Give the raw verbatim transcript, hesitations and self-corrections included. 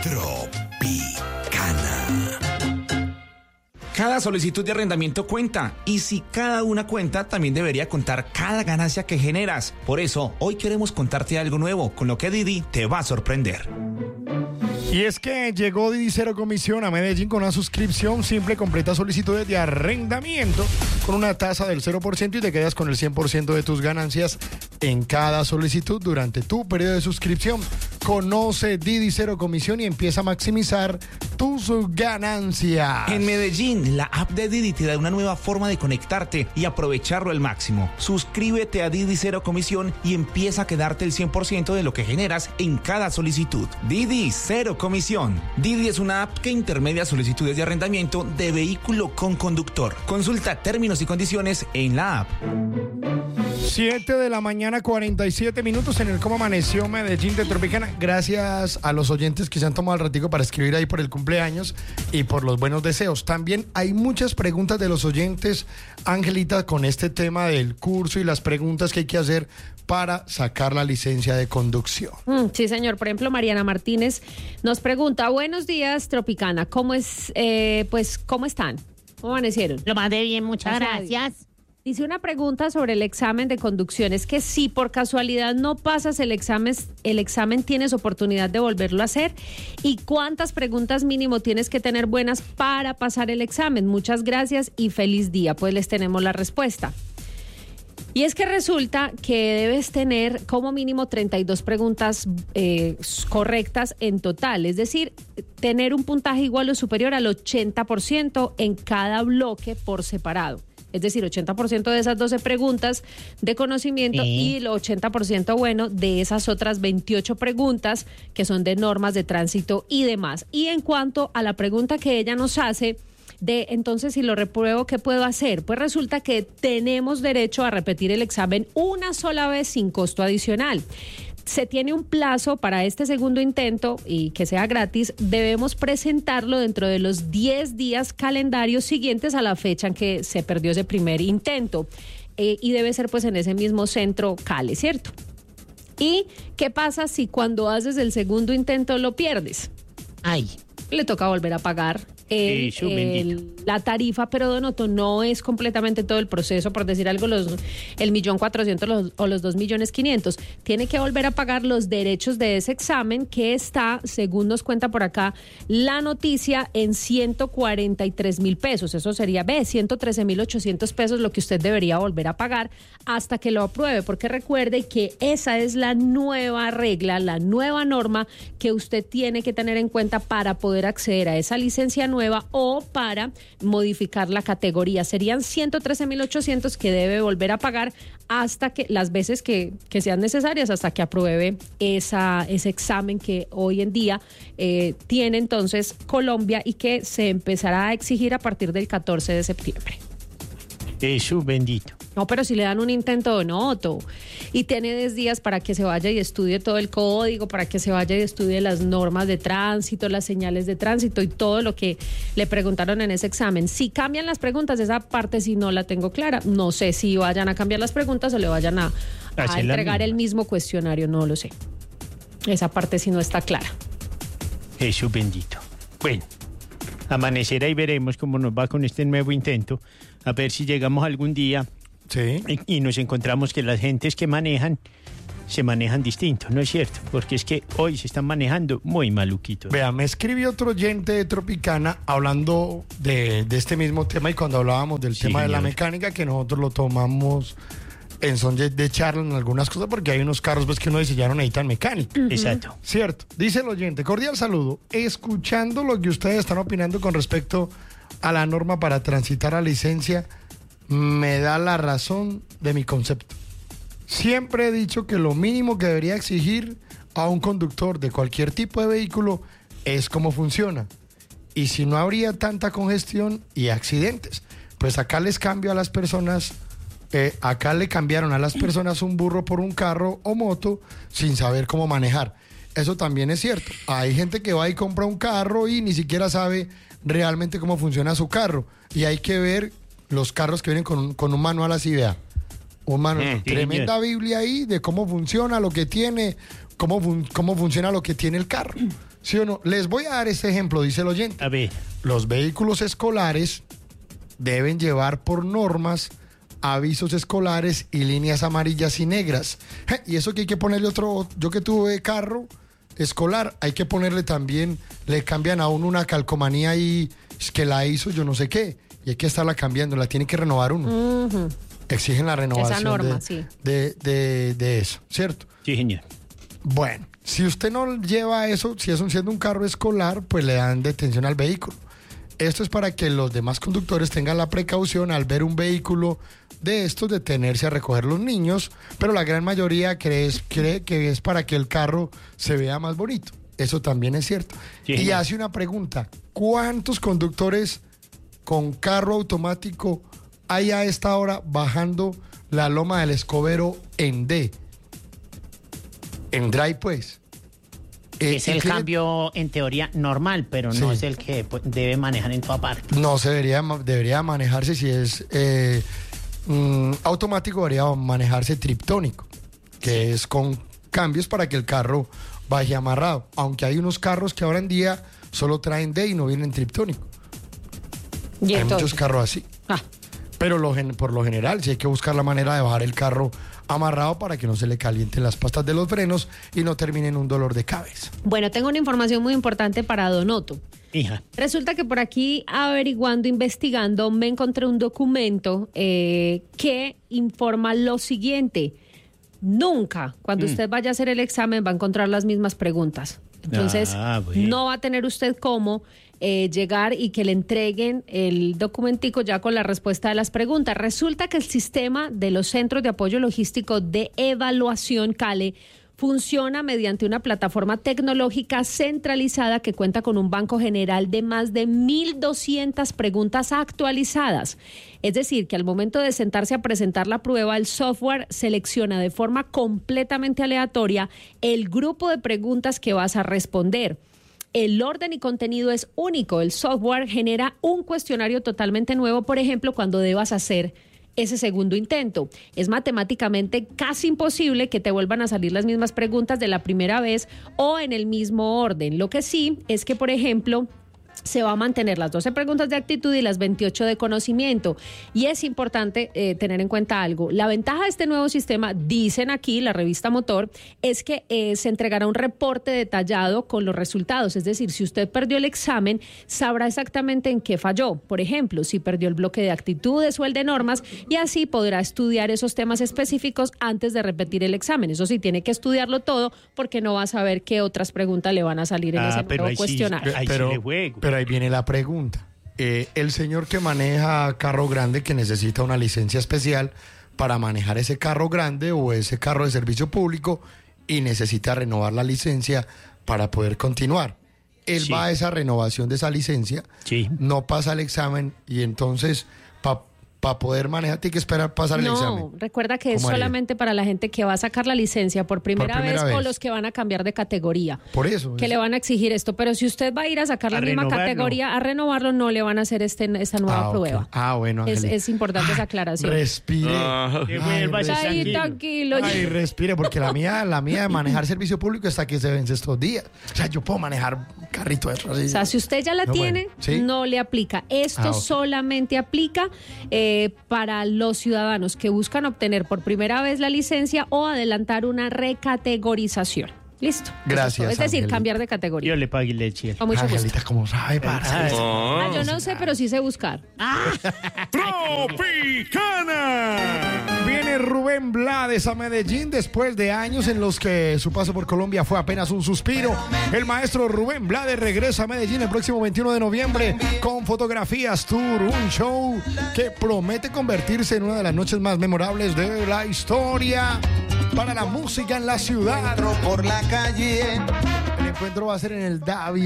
Tropicana. Cada solicitud de arrendamiento cuenta, y si cada una cuenta, también debería contar cada ganancia que generas. Por eso, hoy queremos contarte algo nuevo, con lo que Didi te va a sorprender. Y es que llegó Didi Cero Comisión a Medellín con una suscripción simple, completa solicitudes de arrendamiento con una tasa del cero por ciento y te quedas con el cien por ciento de tus ganancias en cada solicitud durante tu periodo de suscripción. Conoce Didi Cero Comisión y empieza a maximizar tus ganancias. En Medellín, la app de Didi te da una nueva forma de conectarte y aprovecharlo al máximo. Suscríbete a Didi Cero Comisión y empieza a quedarte el cien por ciento de lo que generas en cada solicitud. Didi Cero Comisión. Didi es una app que intermedia solicitudes de arrendamiento de vehículo con conductor. Consulta términos y condiciones en la app. siete de la mañana, cuarenta y siete minutos en el Cómo Amaneció Medellín de Tropicana. Gracias a los oyentes que se han tomado el ratico para escribir ahí por el cumpleaños y por los buenos deseos. También hay muchas preguntas de los oyentes, Angelita, con este tema del curso y las preguntas que hay que hacer para sacar la licencia de conducción. Mm, sí, señor. Por ejemplo, Mariana Martínez nos pregunta: buenos días, Tropicana. ¿Cómo es, eh, pues, cómo están? ¿Cómo amanecieron? Lo mandé bien, muchas Gracias. gracias. Dice una pregunta sobre el examen de conducción. Es que si por casualidad no pasas el examen, el examen tienes oportunidad de volverlo a hacer. ¿Y cuántas preguntas mínimo tienes que tener buenas para pasar el examen? Muchas gracias y feliz día. Pues les tenemos la respuesta. Y es que resulta que debes tener como mínimo treinta y dos preguntas eh, correctas en total. Es decir, tener un puntaje igual o superior al ochenta por ciento en cada bloque por separado. Es decir, ochenta por ciento de esas doce preguntas de conocimiento sí. Y el ochenta por ciento bueno de esas otras veintiocho preguntas que son de normas de tránsito y demás. Y en cuanto a la pregunta que ella nos hace de entonces si lo repruebo, ¿qué puedo hacer? Pues resulta que tenemos derecho a repetir el examen una sola vez sin costo adicional. Se tiene un plazo para este segundo intento y que sea gratis. Debemos presentarlo dentro de los diez días calendarios siguientes a la fecha en que se perdió ese primer intento. Eh, y debe ser pues en ese mismo centro Cale, ¿cierto? ¿Y qué pasa si cuando haces el segundo intento lo pierdes? Ay. Le toca volver a pagar el, Eso, el, la tarifa, pero Donoto, no es completamente todo el proceso, por decir algo, los el millón cuatrocientos los, o los dos millones quinientos. Tiene que volver a pagar los derechos de ese examen que está, según nos cuenta por acá la noticia, en ciento cuarenta y tres mil pesos. Eso sería, ve, ciento trece mil ochocientos pesos lo que usted debería volver a pagar hasta que lo apruebe, porque recuerde que esa es la nueva regla, la nueva norma que usted tiene que tener en cuenta para poder acceder a esa licencia nueva o para modificar la categoría. Serían ciento trece mil ochocientos que debe volver a pagar hasta que las veces que, que sean necesarias, hasta que apruebe esa, ese examen que hoy en día eh, tiene entonces Colombia y que se empezará a exigir a partir del catorce de septiembre. Jesús bendito. No, pero si le dan un intento de noto y tiene diez días para que se vaya y estudie todo el código, para que se vaya y estudie las normas de tránsito, las señales de tránsito y todo lo que le preguntaron en ese examen. Si cambian las preguntas, esa parte sí no la tengo clara. No sé si vayan a cambiar las preguntas o le vayan a, a entregar el mismo cuestionario, no lo sé. Esa parte sí no está clara. Jesús bendito. Bueno, amanecerá y veremos cómo nos va con este nuevo intento. A ver si llegamos algún día sí. y, y nos encontramos que las gentes que manejan se manejan distinto, ¿no es cierto? Porque es que hoy se están manejando muy maluquitos. Vea, me escribió otro oyente de Tropicana hablando de, de este mismo tema y cuando hablábamos del sí, tema señor. de la mecánica, que nosotros lo tomamos en son de, de charla en algunas cosas, porque hay unos carros pues, que uno dice ya no necesitan mecánica. Uh-huh. Exacto. Cierto. Dice el oyente, cordial saludo. Escuchando lo que ustedes están opinando con respecto a la norma para transitar a licencia, me da la razón de mi concepto. Siempre he dicho que lo mínimo que debería exigir a un conductor de cualquier tipo de vehículo es cómo funciona. Y si no habría tanta congestión y accidentes. Pues acá les cambio a las personas, eh, acá le cambiaron a las personas un burro por un carro o moto sin saber cómo manejar. Eso también es cierto. Hay gente que va y compra un carro y ni siquiera sabe realmente cómo funciona su carro. Y hay que ver los carros que vienen con un, con un manual así, vea. Un manual, Eh, tremenda Biblia ahí de cómo funciona lo que tiene, cómo, fun- cómo funciona lo que tiene el carro. ¿Sí o no? Les voy a dar este ejemplo, dice el oyente. A ver. Los vehículos escolares deben llevar por normas avisos escolares y líneas amarillas y negras. Je, y eso que hay que ponerle otro, yo que tuve carro escolar, hay que ponerle también, le cambian a uno una calcomanía y es que la hizo yo no sé qué, y hay que estarla cambiando, la tiene que renovar uno. Uh-huh. Exigen la renovación Esa norma, de, sí. de, de, de eso, ¿cierto? Sí, señor. Bueno, si usted no lleva eso, si es un, siendo un carro escolar, pues le dan detención al vehículo. Esto es para que los demás conductores tengan la precaución al ver un vehículo de estos, detenerse a recoger los niños, pero la gran mayoría cree, cree que es para que el carro se vea más bonito. Eso también es cierto. Sí. Y hace una pregunta, ¿cuántos conductores con carro automático hay a esta hora bajando la Loma del Escobero en D? En Drive, pues. Eh, es el que cambio en teoría normal, pero no Sí. es el que pues, debe manejar en toda parte. No se debería, debería manejarse si es eh, mm, automático, debería manejarse triptónico, que es con cambios para que el carro vaya amarrado. Aunque hay unos carros que ahora en día solo traen D y no vienen triptónico. Y Hay entonces, muchos carros así. ah, Pero lo, gen- por lo general sí hay que buscar la manera de bajar el carro amarrado para que no se le calienten las pastas de los frenos y no termine en un dolor de cabeza. bueno, tengo una información muy importante para Donoto. Hija. Resulta que por aquí, averiguando, investigando, me encontré un documento eh, que informa lo siguiente. Nunca, cuando Mm. usted vaya a hacer el examen, va a encontrar las mismas preguntas. Entonces, Ah, bueno. no va a tener usted cómo eh, llegar y que le entreguen el documentico ya con la respuesta de las preguntas. Resulta que el sistema de los Centros de Apoyo Logístico de Evaluación, CALE, funciona mediante una plataforma tecnológica centralizada que cuenta con un banco general de más de mil doscientas preguntas actualizadas. Es decir, que al momento de sentarse a presentar la prueba, el software selecciona de forma completamente aleatoria el grupo de preguntas que vas a responder. El orden y contenido es único. El software genera un cuestionario totalmente nuevo, por ejemplo, cuando debas hacer ese segundo intento. Es matemáticamente casi imposible que te vuelvan a salir las mismas preguntas de la primera vez o en el mismo orden. Lo que sí es que, por ejemplo, se va a mantener las doce preguntas de actitud y las veintiocho de conocimiento. Y es importante eh, tener en cuenta algo. La ventaja de este nuevo sistema, dicen aquí, la revista Motor, es que eh, se entregará un reporte detallado con los resultados. Es decir, si usted perdió el examen, sabrá exactamente en qué falló. Por ejemplo, si perdió el bloque de actitudes o el de normas, y así podrá estudiar esos temas específicos antes de repetir el examen. Eso sí, tiene que estudiarlo todo porque no va a saber qué otras preguntas le van a salir en Ah, ese pero nuevo ahí sí- cuestionario. ahí sí pero, le juego. pero ahí viene la pregunta. Eh, el señor que maneja carro grande, que necesita una licencia especial para manejar ese carro grande o ese carro de servicio público y necesita renovar la licencia para poder continuar. Él Sí. va a esa renovación de esa licencia, Sí. no pasa el examen y entonces para pa poder manejar tiene que esperar pasar el No, examen. recuerda que es ¿Cómo haría? solamente para la gente que va a sacar la licencia por primera, primera vez, o vez. los que van a cambiar de categoría. Por eso. Que es- le van a exigir esto, pero si usted va a ir a sacar la A misma renovarlo. categoría, a renovarlo, no le van a hacer este, esta nueva Ah, ok. prueba. Ah, bueno, Es, Ángel. es importante esa aclaración. Respire. Que Ay, vuelva respire. ese Ay, tranquilo. tranquilo. Ay, respire, porque la mía, la mía de manejar servicio público está que se vence estos días. O sea, yo puedo manejar un carrito de eso así. O sea, si usted ya la No, tiene, bueno, ¿sí? no le aplica. Esto Ah, ok. solamente aplica eh, para los ciudadanos que buscan obtener por primera vez la licencia o adelantar una recategorización. Listo. Eso es Gracias, todo. Es decir, Angelita. cambiar de categoría. Yo le pagué leche. Con mucho gusto. Angelita, ¿cómo sabe, parce? Ah, yo no sé, pero sí sé buscar. Tropicana. Viene Rubén Blades a Medellín después de años en los que su paso por Colombia fue apenas un suspiro. El maestro Rubén Blades regresa a Medellín el próximo veintiuno de noviembre con fotografías, tour, un show que promete convertirse en una de las noches más memorables de la historia para la música en la ciudad. Por la calle. El encuentro va a ser en el Davi